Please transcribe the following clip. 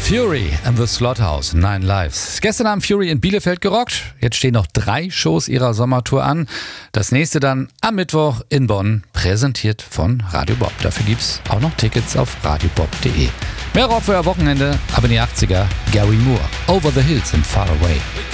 Fury and the Slaughterhouse, 9 Lives. Gestern haben Fury in Bielefeld gerockt. Jetzt stehen noch 3 Shows ihrer Sommertour an. Das nächste dann am Mittwoch in Bonn, präsentiert von Radio Bob. Dafür gibt's auch noch Tickets auf radiobob.de. Mehr Rock für euer Wochenende, aber in die 80er, Gary Moore, Over the Hills and Far Away.